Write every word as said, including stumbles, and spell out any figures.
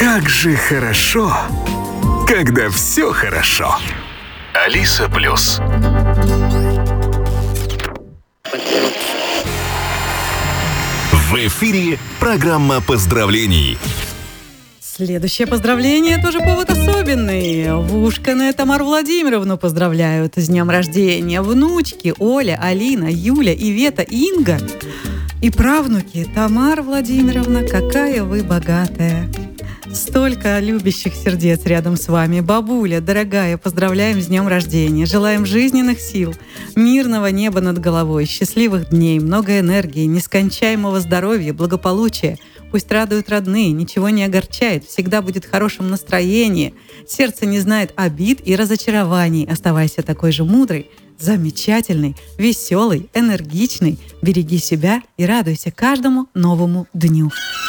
Как же хорошо, когда все хорошо. Алиса Плюс. В эфире программа поздравлений. Следующее поздравление тоже повод особенный. Вушкина Тамару Владимировну поздравляют с днем рождения. Внучки Оля, Алина, Юля, Ивета, Инга. И правнуки. Тамара Владимировна, какая вы богатая. Столько любящих сердец рядом с вами. Бабуля, дорогая, поздравляем с днем рождения. Желаем жизненных сил, мирного неба над головой, счастливых дней, много энергии, нескончаемого здоровья, благополучия. Пусть радуют родные, ничего не огорчает, всегда будет в хорошем настроении. Сердце не знает обид и разочарований. Оставайся такой же мудрой, замечательный, веселый, энергичный. Береги себя и радуйся каждому новому дню.